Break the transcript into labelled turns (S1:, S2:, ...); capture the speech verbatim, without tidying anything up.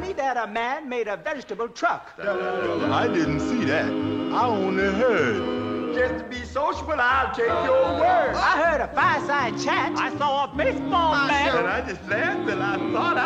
S1: me that a man made a vegetable truck.
S2: Well, I didn't see that. I only heard.
S1: Just to be sociable, I'll take your word. I heard a fireside chat. I saw a baseball bat.
S2: And I just laughed and I thought I